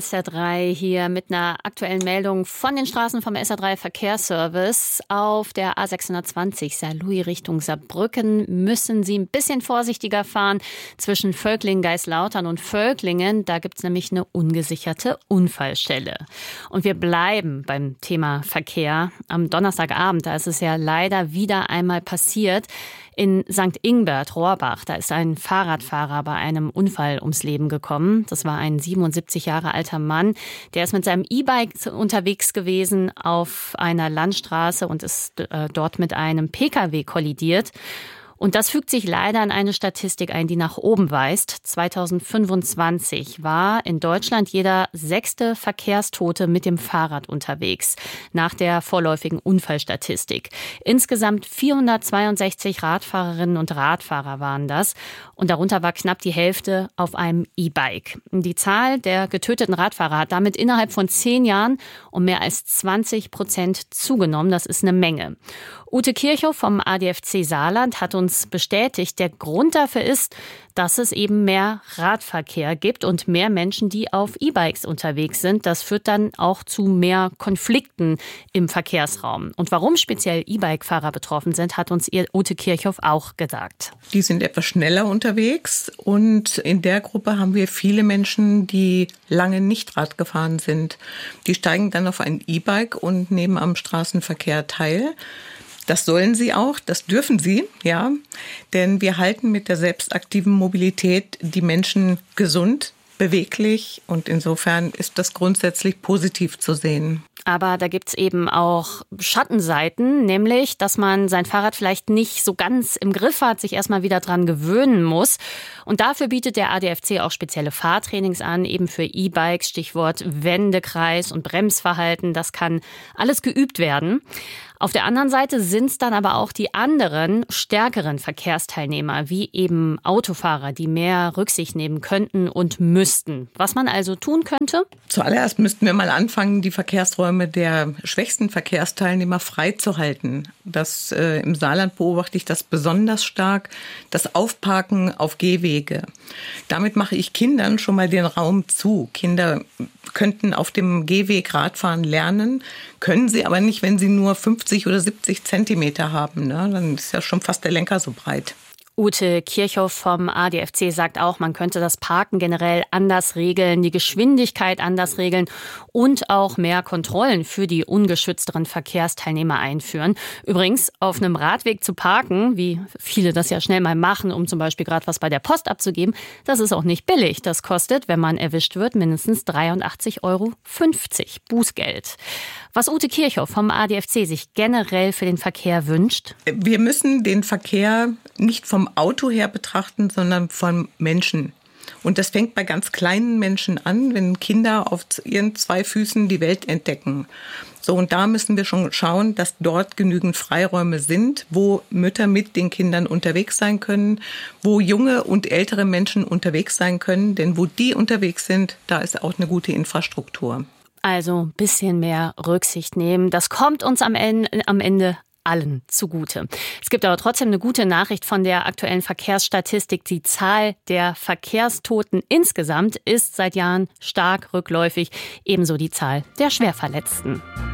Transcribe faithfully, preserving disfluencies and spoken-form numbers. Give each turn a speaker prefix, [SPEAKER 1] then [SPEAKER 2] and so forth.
[SPEAKER 1] S R drei hier mit einer aktuellen Meldung von den Straßen vom S R drei Verkehrsservice. Auf der A sechshundertzwanzig Saarlouis Richtung Saarbrücken müssen Sie ein bisschen vorsichtiger fahren. Zwischen Völklingen, Geislautern und Völklingen, da gibt es nämlich eine ungesicherte Unfallstelle. Und wir bleiben beim Thema Verkehr. Am Donnerstagabend, da ist es ja leider wieder einmal passiert. In Sankt Ingbert, Rohrbach, da ist ein Fahrradfahrer bei einem Unfall ums Leben gekommen. Das war ein siebenundsiebzig Jahre alter Mann. Der ist mit seinem E-Bike unterwegs gewesen auf einer Landstraße und ist äh, dort mit einem P K W kollidiert. Und das fügt sich leider in eine Statistik ein, die nach oben weist. zweitausendfünfundzwanzig war in Deutschland jeder sechste Verkehrstote mit dem Fahrrad unterwegs, nach der vorläufigen Unfallstatistik. Insgesamt vierhundertzweiundsechzig Radfahrerinnen und Radfahrer waren das. Und darunter war knapp die Hälfte auf einem E-Bike. Die Zahl der getöteten Radfahrer hat damit innerhalb von zehn Jahren um mehr als zwanzig Prozent zugenommen. Das ist eine Menge. Ute Kirchhoff vom A D F C Saarland hat uns bestätigt, der Grund dafür ist, dass es eben mehr Radverkehr gibt und mehr Menschen, die auf E-Bikes unterwegs sind. Das führt dann auch zu mehr Konflikten im Verkehrsraum. Und warum speziell E-Bike-Fahrer betroffen sind, hat uns ihr Ute Kirchhoff auch gesagt.
[SPEAKER 2] Die sind etwas schneller unterwegs und in der Gruppe haben wir viele Menschen, die lange nicht Rad gefahren sind. Die steigen dann auf ein E-Bike und nehmen am Straßenverkehr teil. Das sollen sie auch, das dürfen sie, ja, denn wir halten mit der selbstaktiven Mobilität die Menschen gesund, beweglich und insofern ist das grundsätzlich positiv zu sehen.
[SPEAKER 1] Aber da gibt's eben auch Schattenseiten, nämlich, dass man sein Fahrrad vielleicht nicht so ganz im Griff hat, sich erstmal wieder dran gewöhnen muss. Und dafür bietet der A D F C auch spezielle Fahrtrainings an, eben für E-Bikes, Stichwort Wendekreis und Bremsverhalten. Das kann alles geübt werden. Auf der anderen Seite sind es dann aber auch die anderen, stärkeren Verkehrsteilnehmer, wie eben Autofahrer, die mehr Rücksicht nehmen könnten und müssten. Was man also tun könnte?
[SPEAKER 2] Zuallererst müssten wir mal anfangen, die Verkehrsräume der schwächsten Verkehrsteilnehmer freizuhalten. Das, äh, im Saarland beobachte ich das besonders stark, das Aufparken auf Gehwege. Damit mache ich Kindern schon mal den Raum zu. Kinder könnten auf dem Gehweg Radfahren lernen, können sie aber nicht, wenn sie nur fünfzig oder siebzig Zentimeter haben. Ne? Dann ist ja schon fast der Lenker so breit.
[SPEAKER 1] Ute Kirchhoff vom A D F C sagt auch, man könnte das Parken generell anders regeln, die Geschwindigkeit anders regeln und auch mehr Kontrollen für die ungeschützteren Verkehrsteilnehmer einführen. Übrigens, auf einem Radweg zu parken, wie viele das ja schnell mal machen, um zum Beispiel gerade was bei der Post abzugeben, das ist auch nicht billig. Das kostet, wenn man erwischt wird, mindestens dreiundachtzig Euro fünfzig Bußgeld. Was Ute Kirchhoff vom A D F C sich generell für den Verkehr wünscht?
[SPEAKER 2] Wir müssen den Verkehr nicht vom Auto her betrachten, sondern von Menschen. Und das fängt bei ganz kleinen Menschen an, wenn Kinder auf ihren zwei Füßen die Welt entdecken. So, und da müssen wir schon schauen, dass dort genügend Freiräume sind, wo Mütter mit den Kindern unterwegs sein können, wo junge und ältere Menschen unterwegs sein können. Denn wo die unterwegs sind, da ist auch eine gute Infrastruktur.
[SPEAKER 1] Also ein bisschen mehr Rücksicht nehmen. Das kommt uns am Ende, am Ende allen zugute. Es gibt aber trotzdem eine gute Nachricht von der aktuellen Verkehrsstatistik. Die Zahl der Verkehrstoten insgesamt ist seit Jahren stark rückläufig. Ebenso die Zahl der Schwerverletzten.